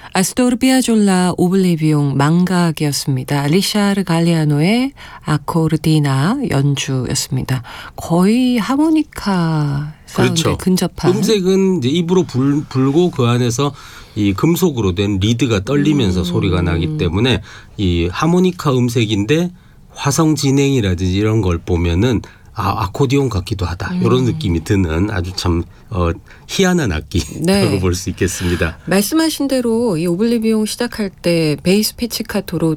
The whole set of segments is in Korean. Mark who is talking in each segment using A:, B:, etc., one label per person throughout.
A: 아스토르 피아졸라 오블리비옹 망각이었습니다. 리샤르 갈리아노의 아코르디나 연주였습니다. 거의 하모니카 사운드에
B: 그렇죠.
A: 근접한.
B: 음색은 이제 입으로 불고 그 안에서 이 금속으로 된 리드가 떨리면서 소리가 나기 때문에 이 하모니카 음색인데 화성 진행이라든지 이런 걸 보면은 아코디온 같기도 하다. 이런 느낌이 드는 아주 참 희한한 악기라고
A: 네.
B: 볼 수 있겠습니다.
A: 말씀하신 대로 이 오블리비옹 시작할 때 베이스 피치카토로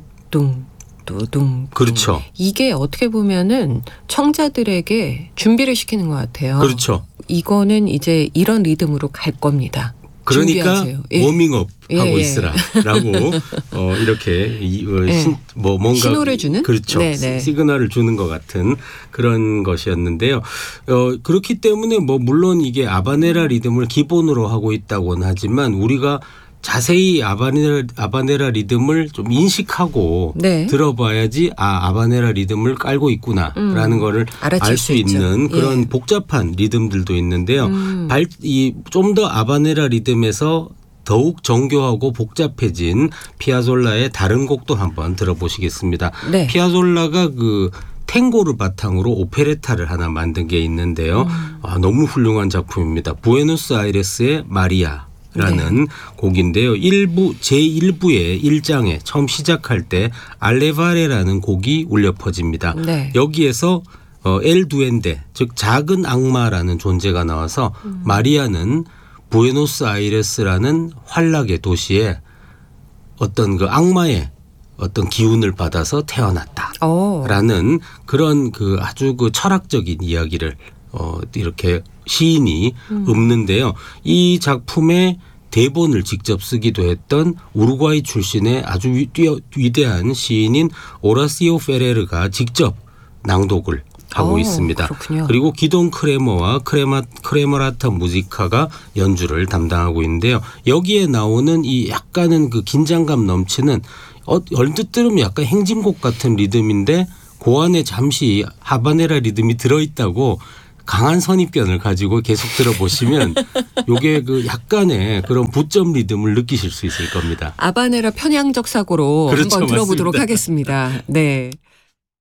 A: 둥
B: 그렇죠.
A: 이게 어떻게 보면은 청자들에게 준비를 시키는 것 같아요.
B: 그렇죠.
A: 이거는 이제 이런 리듬으로 갈 겁니다.
B: 그러니까
A: 준비하세요. 예.
B: 워밍업 하고
A: 예.
B: 있으라라고 이렇게 뭔가
A: 신호를 주는
B: 그렇죠.
A: 네네.
B: 시그널을 주는 것 같은 그런 것이었는데요. 그렇기 때문에 물론 이게 아바네라 리듬을 기본으로 하고 있다고는 하지만 우리가 자세히 아바네라 리듬을 좀 인식하고
A: 네.
B: 들어봐야지 아바네라 리듬을 깔고 있구나라는 거를 알 수 있는 그런
A: 예.
B: 복잡한 리듬들도 있는데요. 좀 더 아바네라 리듬에서 더욱 정교하고 복잡해진 피아졸라의 다른 곡도 한번 들어보시겠습니다.
A: 네.
B: 피아졸라가 탱고를 바탕으로 오페레타를 하나 만든 게 있는데요. 너무 훌륭한 작품입니다. 부에노스아이레스의 마리아. 라는 곡인데요. 제1부의 1장에 처음 시작할 때 알레바레라는 곡이 울려 퍼집니다.
A: 네.
B: 여기에서 엘 두엔데 즉 작은 악마라는 존재가 나와서 마리아는 부에노스아이레스라는 환락의 도시에 어떤 악마의 어떤 기운을 받아서 태어났다라는 그런 아주 철학적인 이야기를 이렇게 시인이 읊는데요. 이 작품의 대본을 직접 쓰기도 했던 우루과이 출신의 아주 위대한 시인인 오라시오 페레르가 직접 낭독을 하고 있습니다.
A: 그렇군요.
B: 그리고 기동 크레머와 크레머라타 무지카가 연주를 담당하고 있는데요. 여기에 나오는 이 약간은 긴장감 넘치는 얼핏 들으면 약간 행진곡 같은 리듬인데 그 안에 잠시 하바네라 리듬이 들어있다고 강한 선입견을 가지고 계속 들어보시면 이게 약간의 그런 부점 리듬을 느끼실 수 있을 겁니다.
A: 아바네라 편향적 사고로
B: 그렇죠,
A: 한번 들어보도록
B: 맞습니다.
A: 하겠습니다. 네.